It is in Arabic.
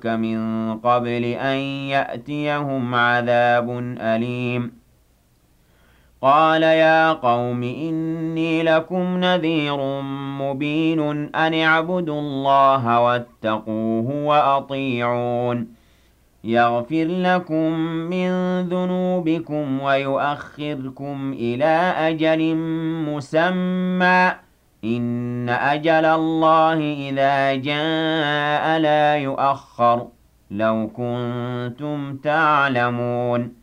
من قبل أن يأتيهم عذاب أليم قال يا قوم إني لكم نذير مبين أن اعبدوا الله واتقوه وأطيعون يغفر لكم من ذنوبكم ويؤخركم إلى أجل مسمى إن أجل الله إذا جاء لا يؤخر لو كنتم تعلمون